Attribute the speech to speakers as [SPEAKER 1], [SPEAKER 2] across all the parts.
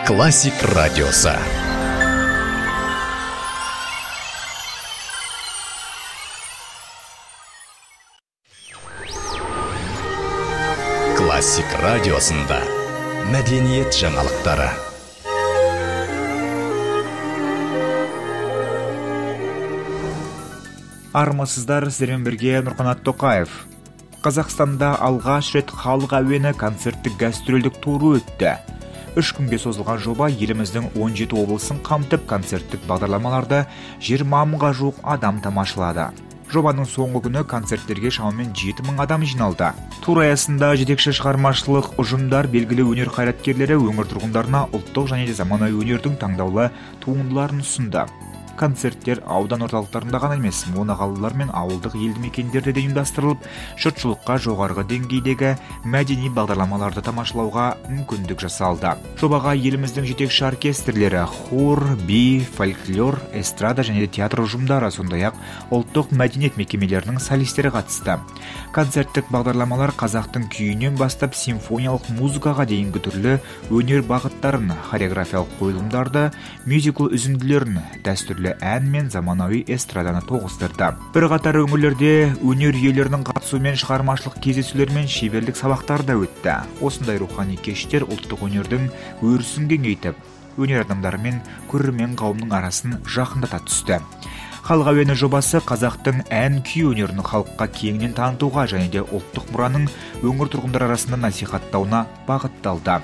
[SPEAKER 1] Классик радиосы. Классик радиосында мәдениет жаңалықтары.
[SPEAKER 2] Армысыздар, сіздермен бірге Нұрқанат Тоқаев. Қазақстанда алғаш рет халық әуені концерттік гастрольдік туры өтті. 3 күнге созылған жоба еліміздің 17 облысын қамтып, концерттік бағдарламаларда 20 мыңға жуық адам тамашалады. Жобаның соңғы күні концерттерге шамамен 7 мың адам жиналды. Тур аясында жетекші шығармашылық ұжымдар, белгілі өнер қайраткерлері өңір тұрғындарына ұлттық және заманауи өнердің таңдаулы туындыларын ұсынды. Концерттер аудан орталықтарында ғана емес, моноқалалар мен ауылдық елді мекендерде де ұйымдастырылып, жұртшылыққа жоғарғы деңгейдегі мәдени бағдарламаларды тамашалауға мүмкіндік жасалды. Жобаға еліміздің жетекші оркестрлері, хор, би, фольклор, эстрада және театр ұжымдары, сондай-ақ ұлттық мәдениет мекемелерінің солистері қатысты. Концерттік бағдарламалар қазақтың күйінен бастап симфониялық музыкаға дейінгі түрлі өнер бағыттарын, хореографиялық қойылымдарды, мюзикл үзінділерін, дәстүрлі ән мен заманауи эстраданы тоғыстырды. Бірқатар өңірлерде өнер иелерінің қатысуымен шығармашылық кездесулер мен шеберлік сабақтары да өтті. Осындай рухани кештер ұлттық өнердің өрісін кеңейтіп, өнер адамдары мен көрермен қауымның арасын жақындата түсті. Халық әуені жобасы қазақтың ән күй өнерін халыққа кеңінен танытуға және де ұлттық мұраның өңір тұрғындар арасында насихаттауына бағытталды.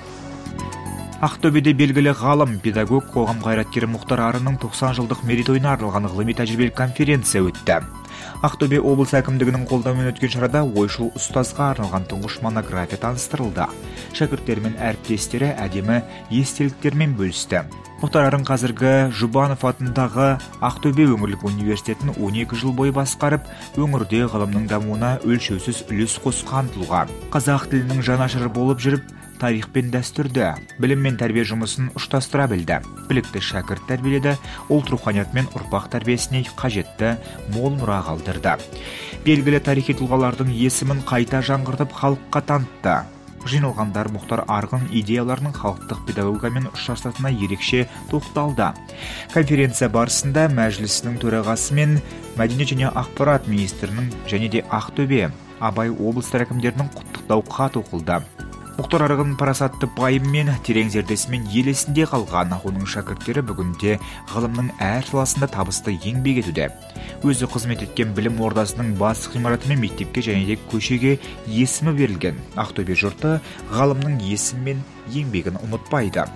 [SPEAKER 2] Ақтөбеде белгілі ғалым, педагог, қоғам қайраткері Мұхтар Арынның 90 жылдық мерейтойына арналған ғылыми-тәжірибелік конференция өтті. Ақтөбе облыс әкімдігінің қолдауымен өткен шарада ойшыл ұстазға арналған тұңғыш монография таныстырылды. Шәкірттері мен әріптестері әдемі естеліктермен бөлісті. Мұхтар Арын қазіргі Жұбанов атындағы Ақтөбе өңірлік университетін 12 жыл бойы басқарып, өңірде ғылымның дамуына өлшеусіз үлес қосқан тұлға. Қазақ тілінің жанашыры болып жүріп, тарих пен дәстүрді, білім мен тәрбие жұмысын ұштастыра білді. Білікті шәкірт тәрбиеледі, ұлт руханият мен ұрпақ тәрбиесіне қажетті мол мұра қалдырды. Белгілі тарихи тұлғалардың есімін қайта жаңғыртып халыққа танытты. Жиналғандар Мұхтар Арғын идеяларының халықтық педагогикамен ұштасатынына ерекше тоқталды. Конференция барысында мәжілісінің төрағасы мен мәдениет және ақпарат министрінің және де Ақтөбе, Абай облыстар әкімдерінің құттықтау хат оқылды. Мұхтар Арғын парасатты пайым мен терең зердесімен ел есінде қалған. Оның шәкірттері бүгінде ғылымның әр саласында табысты еңбек етуде. Өзі қызмет еткен білім ордасының бас ғимараты мен мектепке және де көшеге есімі берілген. Ақтөбе жұрты ғалымның есімі мен еңбегін ұмытпайды.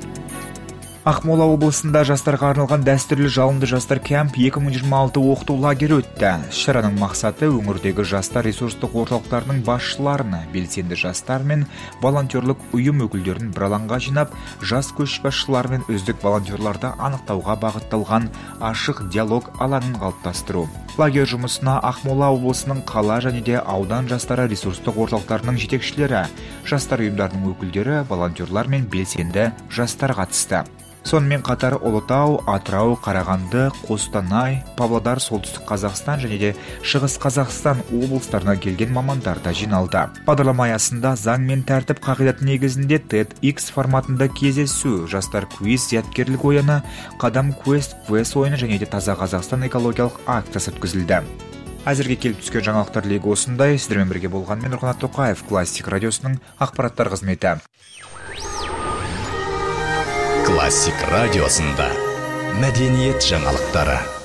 [SPEAKER 2] Ақмола облысында жастарға арналған дәстүрлі жалынды жастар кемп 2026 оқыту лагері өтті. Шараның мақсаты өңірдегі жастар ресурстық орталықтарының басшыларын, белсенді жастар мен волонтерлік ұйым өкілдерін бір алаңға жинап, жас көшбасшылар мен үздік волонтерларды анықтауға бағытталған ашық диалог алаңын қалыптастыру. Лагер жұмысына Ақмола облысының қала және де аудан жастары ресурстық орталықтарының жетекшілері, жастар ұйымдарының өкілдері, волонтерлар мен белсенді жастар қатысты. Сонымен қатар Ұлытау, Атырау, Қарағанды, Қостанай, Павлодар, Солтүстік Қазақстан және де Шығыс Қазақстан облыстарына келген мамандар да жиналды. Бағдарлама аясында заң мен тәртіп қағидаты негізінде TEDx форматында кездесу, жастар квиз, зияткерлік ойыны, қадам квест ойыны және де таза Қазақстан экологиялық акциясы өткізілді. Әзірге келіп түскен жаңалықтар легі осындай. Сіздермен бірге болған мен Нұрқанат Тоқаев, Классик радиосының ақпараттар қызметі.
[SPEAKER 1] Классик радиосында мәдениет жаңалықтары.